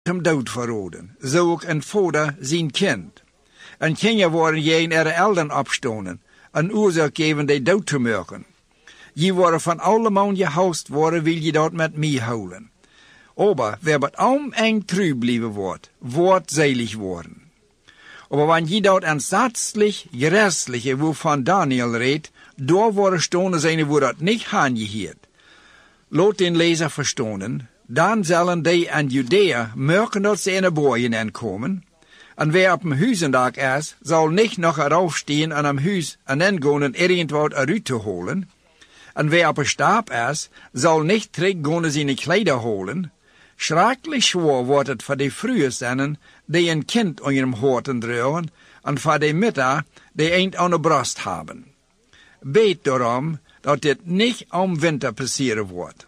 hem dood verroden, zo ook een vader zijn kind. En kinderen worden je in elden opstonen, en oorzaak geven die dood te maken. Je worden van alle man gehoust worden, wil je dat met mij houden. Aber wer met eng true blijven wordt selig worden. Aber wanneer je dat aansatzlich, gerestliche, waarvan Daniel redt, door worden stonen zijn wo dat niet aangeheerd. Laat den lezer verstonen, dan zullen die aan Judea merken dat ze in de boeien aankomen. En wer op een huizendak is, zal niet nog erop staan en am huis en ingaan en irgendwat eruit te holen. En wer op een stap is, zal niet teruggaan zijn kleider holen. Schrikkelijk zwaar wordt het voor de vroege zinnen, die een kind aan hun horten dragen, en voor de middag, die eind aan de borst hebben. Beet daarom, dat dit niet om winter passeren wordt.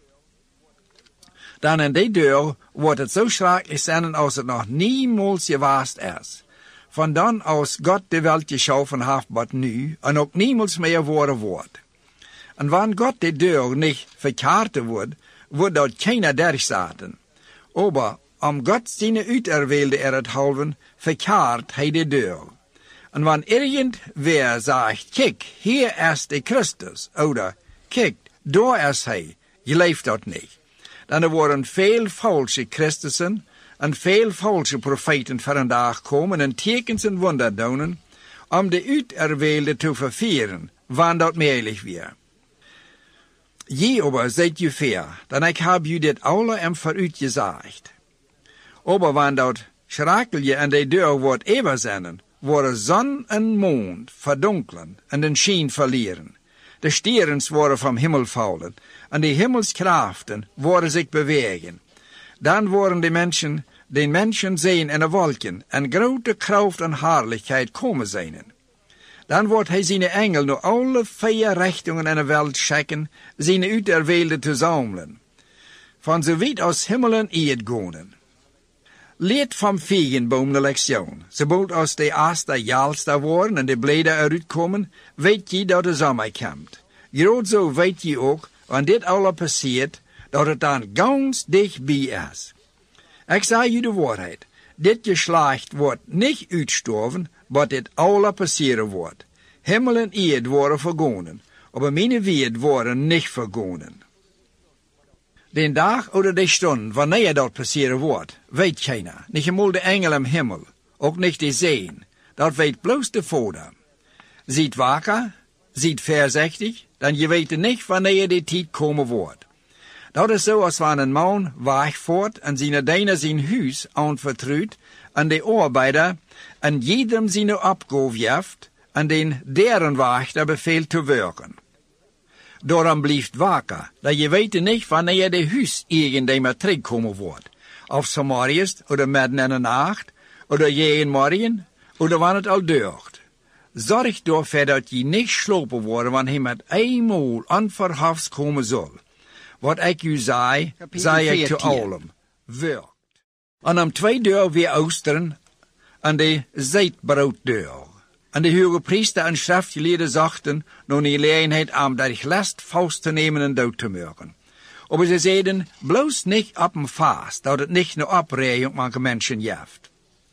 Dan in die deur wordt het zo schrikkelijk zijn als het nog niemals geweest is. Van dan als God de wereld geschaffen heeft wat nu, en ook niemals meer worden wordt. En wanneer God de deur niet verkaarten wordt dat keiner durchzaten. Aber om God zijn uiterweelde het halven, verkaart hij de deur. En wanneer irgendwer zegt, kijk, hier is de Christus, oder kijk, daar is hij, je leeft dat niet. Dan er worden veel valse Christussen en veel valse profeten vandaag komen en tekens en wonderdonen om de uiterweelde te vervieren, wanneer dat meerlijk weer. Je aber zijt je ver, dan ik heb je dit alle en vooruit gezegd. Aber wanneer dat schrakelje en de deur wordt everzinnen, worden zon en mond verdonkelen en den schijn verlieren. De sterens worden van hemel vallen en de hemelskrachten worden zich bewegen. Dan worden de mensen zien in de wolken en grote kracht en heerlijkheid komen zijn. Dan wordt hij zijn engel naar alle 4 richtingen in de wereld schikken, zijn uiterweelde te zamelen. Van zo weit als hemelen eerd gaan. Leert van vijgenboom de lektion. Sobald als de eerste jaalster worden en de bladeren eruit komen, weet je dat de zomer komt. Groot zo weet je ook, wanneer dit alle passeert, dat het dan ganz dichtbij is. Ik zeg je de waarheid. Dit geslacht wordt niet uitsterven, maar dit alle passeren wordt. Himmel en aarde worden vergonen, maar mijn woord worden niet vergonen. De dag of de stund, wanneer dat passeren wordt, weet keiner. Niet eenmaal de engel im hemel, ook niet de zeen. Dat weet bloos de Vader. Ziet wakker, ziet voorzichtig, dan je weet niet wanneer die tijd komen wordt. Dat is zo als wanneer een man wegvoert en zijn diener zijn huis aanvertrouwt aan de arbeider en jedem zijn opgave geeft en den deren wachter beveelt te werken. Daarom blijft wakker, dat je weet niet wanneer de huis irgendemer terugkomen wordt. Of s'morgens, of midden in de nacht, of je morgen, of wanneer het al deugt. Zorg ervoor dat je niet slopen wordt wanneer hij met eenmaal onverhofs komen zal. Wat ik u zei, zei ik te allen. Werkt. En om 2 deur weer oosteren aan de zeitbrooddeur. En de hoge priester en schriftgeleerden zachten nog een gelegenheid om dat last vast te nemen en dood te maken. Maar ze zeiden, bloos niet op een vast, dat het niet naar oprijden manche mensen jaft.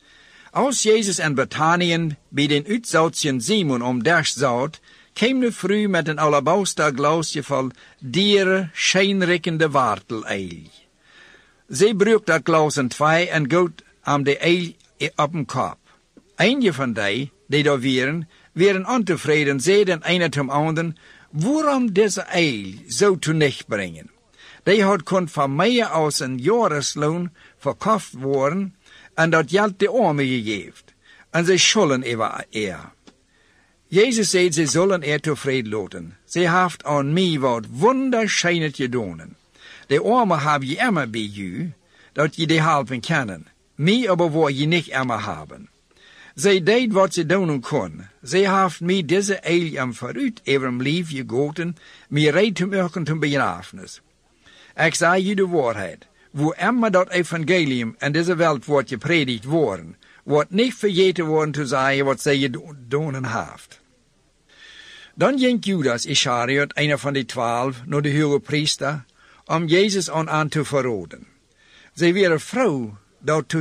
Als Jezus en Bethanien bij den uitzoutien Simon omderst zout, kwam de vrouw met een alabauster glaasje vol dieren schijnrikkende warteleil. Ze brukt dat glas in 2 en goot aan de eil op een kop. Eentje van die daar waren ontevreden, zeiden een tot anderen, waarom deze eil zo te nicht brengen? Die had kon van meer als een jahresloon verkocht worden en dat geld de armen gegeven. En ze schulden over Jezus zei, ze zullen tevreden laten. Ze heeft aan mij wat wonderschijnend gedaan. De armen heb je immer bij je, dat je die helpen kan. Mij aber wil je niet immer hebben. Zij deed wat ze doen kon. Zij heeft mij deze eil vooruit over een lief gegoten, mij reed te maken ten begrafenis. Ik zei je de waarheid. Wo immer dat evangelium in deze wereld wordt gepredikt worden, wordt niet vergeten worden te zeggen wat zij gedaan heeft. Dan ging Judas Iscariot, einer van de 12, naar de hoge priester, om Jezus aan te verraden. Zij waren vrouw dat